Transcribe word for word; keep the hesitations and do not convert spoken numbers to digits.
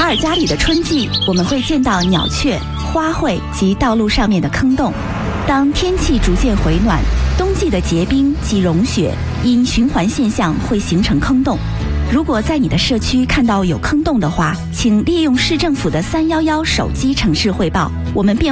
卡尔加里的春季，我们会见到鸟雀、花卉及道路上面的坑洞。当天气逐渐回暖，冬季的结冰及融雪因循环现象会形成坑洞。如果在你的社区看到有坑洞的话，请利用市政府的三一一手机城市汇报，我们便